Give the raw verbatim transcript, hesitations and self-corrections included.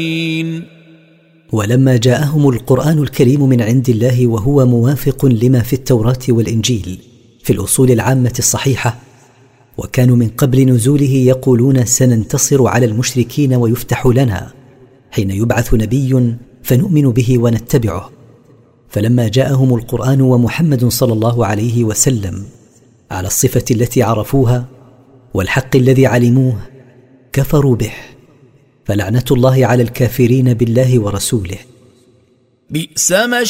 ولما جاءهم القرآن الكريم من عند الله وهو موافق لما في التوراة والإنجيل في الأصول العامة الصحيحة، وكانوا من قبل نزوله يقولون سننتصر على المشركين ويفتح لنا، حين يبعث نبي فنؤمن به ونتبعه. فلما جاءهم القرآن ومحمد صلى الله عليه وسلم على الصفة التي عرفوها والحق الذي علموه كفروا به، فلعنة الله على الكافرين بالله ورسوله. بئس ما